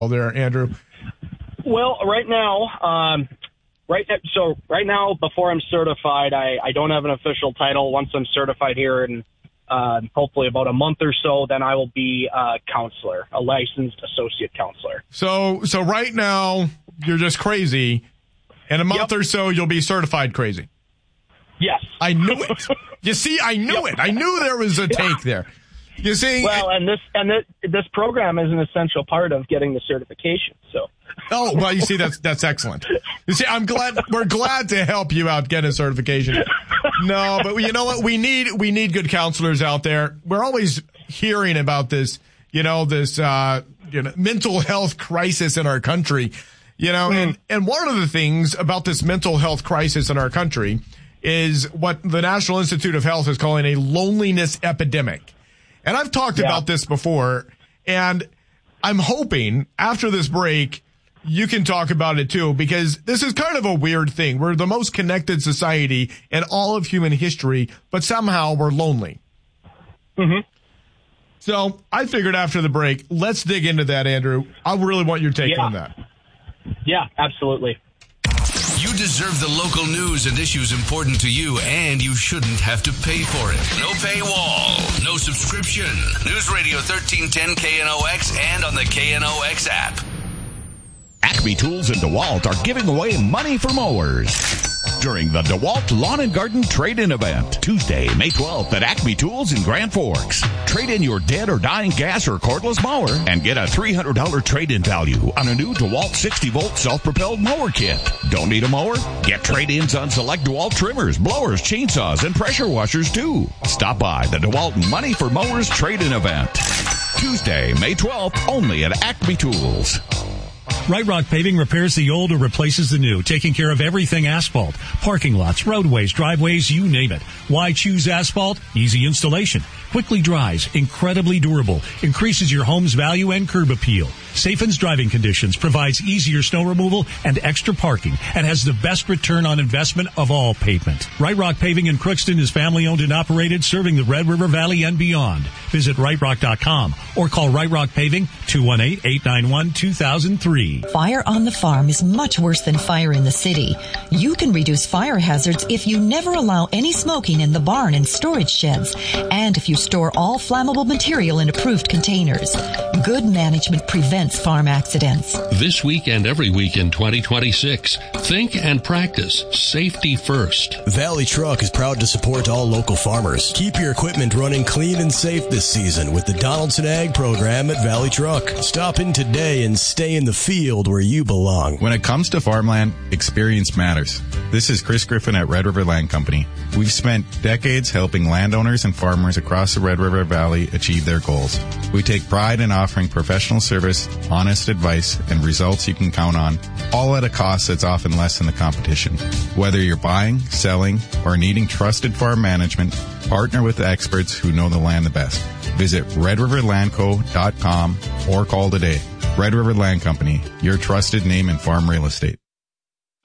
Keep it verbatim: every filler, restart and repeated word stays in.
there, Andrew? Well, right now, um, right so right now, before I'm certified, I, I don't have an official title. Once I'm certified here in uh, hopefully about a month or so, then I will be a counselor, a licensed associate counselor. So, so right now, you're just crazy. In a month yep. or so, you'll be certified crazy. Yes. I knew it. You see, I knew yep. it. I knew there was a take there. You see? Well, and this and this, this program is an essential part of getting the certification. So. Oh, well, you see, that's that's excellent. You see, I'm glad we're glad to help you out get a certification. No, but you know what? We need we need good counselors out there. We're always hearing about this, you know, this uh, you know, mental health crisis in our country. You know, mm. and and one of the things about this mental health crisis in our country is what the National Institute of Health is calling a loneliness epidemic. And I've talked yeah. about this before, and I'm hoping after this break you can talk about it too, because this is kind of a weird thing. We're the most connected society in all of human history, but somehow we're lonely. Mm-hmm. So I figured after the break, let's dig into that, Andrew. I really want your take yeah. on that. Yeah, absolutely. You deserve the local news and issues important to you, and you shouldn't have to pay for it. No paywall, no subscription. News Radio thirteen ten K N O X and on the K N O X app. Acme Tools and DeWalt are giving away money for mowers during the DeWalt Lawn and Garden Trade-In event, Tuesday, May twelfth at Acme Tools in Grand Forks. Trade in your dead or dying gas or cordless mower and get a three hundred dollars trade-in value on a new DeWalt sixty volt self-propelled mower kit. Don't need a mower? Get trade-ins on select DeWalt trimmers, blowers, chainsaws, and pressure washers too. Stop by the DeWalt Money for Mowers Trade-In event, Tuesday, May twelfth, only at Acme Tools. Right Rock Paving repairs the old or replaces the new, taking care of everything asphalt, parking lots, roadways, driveways, you name it. Why choose asphalt? Easy installation, quickly dries, incredibly durable, increases your home's value and curb appeal. Safens driving conditions, provides easier snow removal and extra parking, and has the best return on investment of all pavement. Right Rock Paving in Crookston is family owned and operated, serving the Red River Valley and beyond. Visit right rock dot com or call Right Rock Paving two one eight, eight nine one, two thousand three. Fire on the farm is much worse than fire in the city. You can reduce fire hazards if you never allow any smoking in the barn and storage sheds, and if you store all flammable material in approved containers. Good management prevents farm accidents. This week and every week in twenty twenty-six, think and practice safety first. Valley Truck is proud to support all local farmers. Keep your equipment running clean and safe this season with the Donaldson Ag program at Valley Truck. Stop in today and stay in the field where you belong. When it comes to farmland, experience matters. This is Chris Griffin at Red River Land Company. We've spent decades helping landowners and farmers across the Red River Valley achieve their goals. We take pride in offering professional service, honest advice, and results you can count on, all at a cost that's often less than the competition. Whether you're buying, selling, or needing trusted farm management, partner with the experts who know the land the best. Visit red river land co dot com or call today. Red River Land Company, your trusted name in farm real estate.